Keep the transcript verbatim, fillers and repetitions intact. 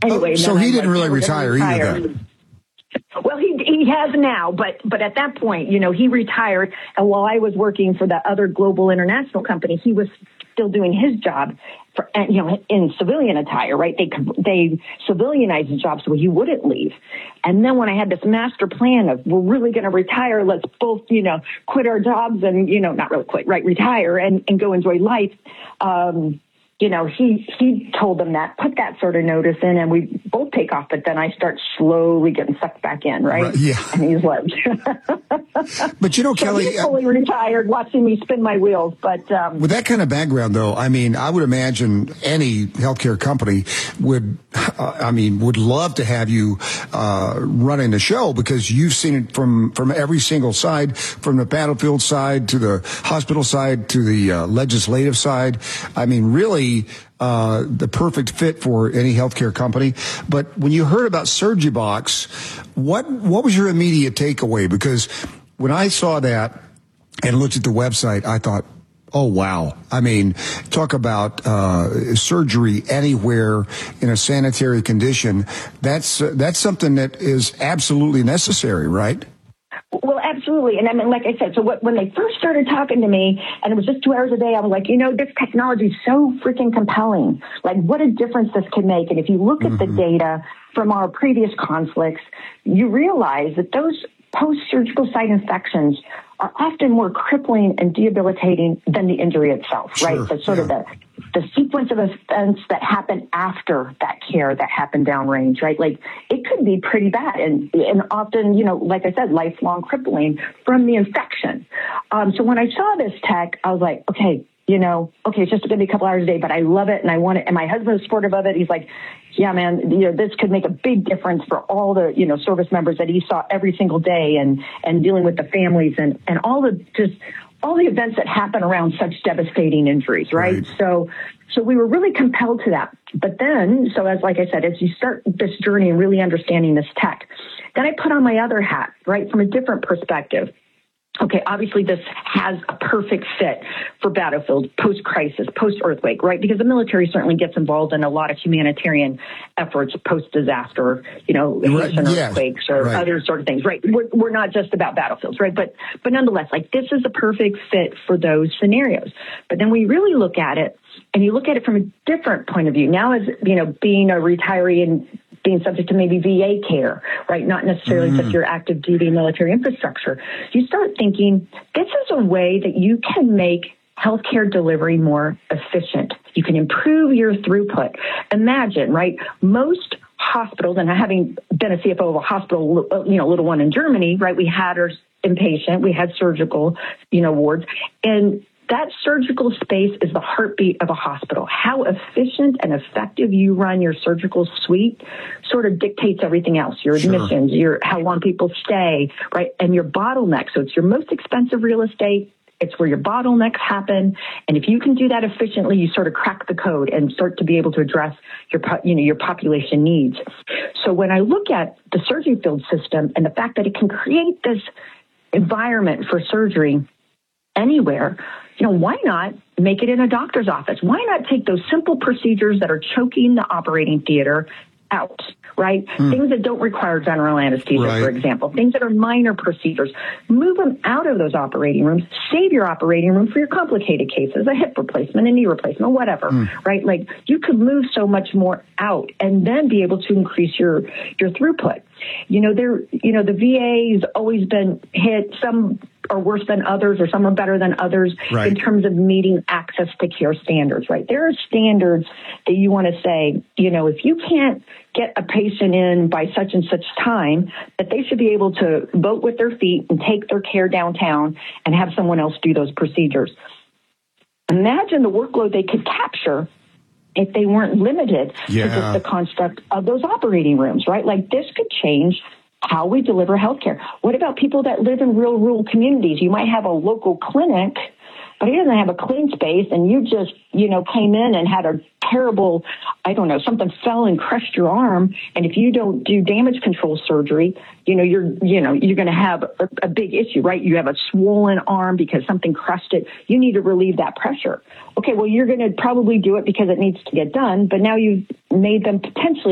Anyway, oh, so he didn't like, really retire either then. Well, he he has now, but but at that point, you know, he retired. And while I was working for the other global international company, he was still doing his job for, you know, in civilian attire, right? They they civilianized his job so he wouldn't leave. And then when I had this master plan of we're really going to retire, let's both, you know, quit our jobs and, you know, not really quit, right? Retire and, and go enjoy life. Um, You know, he he told them that, put that sort of notice in, and we both take off. But then I start slowly getting sucked back in, right? right yeah. And he's like, but you know, so Kelly, he's fully retired, watching me spin my wheels. But um, with that kind of background, though, I mean, I would imagine any healthcare company would, uh, I mean, would love to have you uh, running the show because you've seen it from from every single side, from the battlefield side to the hospital side to the uh, legislative side. I mean, really. Uh, the perfect fit for any healthcare company. But when you heard about SurgiBox, what what was your immediate takeaway? Because when I saw that and looked at the website, I thought, oh, wow. I mean, talk about uh, surgery anywhere in a sanitary condition. That's uh, that's something that is absolutely necessary, right? Well, absolutely. And I mean, like I said, so what, when they first started talking to me, and it was just two hours a day, I was like, you know, this technology is so freaking compelling. Like, what a difference this could make. And if you look at mm-hmm. the data from our previous conflicts, you realize that those post-surgical site infections are often more crippling and debilitating than the injury itself, sure, right? So sort yeah. of the, the sequence of events that happen after that care that happened downrange, right? Like it could be pretty bad and, and often, you know, like I said, lifelong crippling from the infection. Um, so when I saw this tech, I was like, okay, you know, okay, it's just going to be a couple hours a day, but I love it and I want it. And my husband is supportive of it. He's like, yeah, man, you know, this could make a big difference for all the, you know, service members that he saw every single day and, and dealing with the families and, and all the just all the events that happen around such devastating injuries. Right? right. So, so we were really compelled to that. But then, so as, like I said, as you start this journey and really understanding this tech, then I put on my other hat, right, from a different perspective. Okay, obviously this has a perfect fit for battlefield, post-crisis, post-earthquake, right? Because the military certainly gets involved in a lot of humanitarian efforts post-disaster, you know, right. earthquakes yeah. or right. other sort of things, right? We're, we're not just about battlefields, right? But but nonetheless, like this is the perfect fit for those scenarios. But then we really look at it, and you look at it from a different point of view. Now, as you know, being a retiree and being subject to maybe V A care, right? Not necessarily mm. just your active duty military infrastructure. You start thinking, this is a way that you can make healthcare delivery more efficient. You can improve your throughput. Imagine, right? Most hospitals, and having been a C F O of a hospital, you know, little one in Germany, right? We had our inpatient, we had surgical, you know, wards, and that surgical space is the heartbeat of a hospital. How efficient and effective you run your surgical suite sort of dictates everything else. Your admissions, sure. your how long people stay, right? And your bottlenecks. So it's your most expensive real estate. It's where your bottlenecks happen. And if you can do that efficiently, you sort of crack the code and start to be able to address your, you know, your population needs. So when I look at the surgery field system and the fact that it can create this environment for surgery anywhere, you know, why not make it in a doctor's office? Why not take those simple procedures that are choking the operating theater out, right? Mm. Things that don't require general anesthesia, right. for example, things that are minor procedures, move them out of those operating rooms, save your operating room for your complicated cases, a hip replacement, a knee replacement, whatever, mm. right? Like you could move so much more out and then be able to increase your, your throughput. You know, there, you know, the V A has always been hit. Some are worse than others, or some are better than others right. in terms of meeting access to care standards, right? There are standards that you want to say, you know, if you can't get a patient in by such and such time, that they should be able to vote with their feet and take their care downtown and have someone else do those procedures. Imagine the workload they could capture if they weren't limited yeah. to just the construct of those operating rooms, right? Like this could change how we deliver healthcare. What about people that live in real rural communities? You might have a local clinic, but he doesn't have a clean space, and you just, you know, came in and had a terrible, I don't know, something fell and crushed your arm, and if you don't do damage control surgery, you know, you're, you know, you're going to have a, a big issue, right? You have a swollen arm because something crushed it. You need to relieve that pressure. Okay, well, you're going to probably do it because it needs to get done, but now you've made them potentially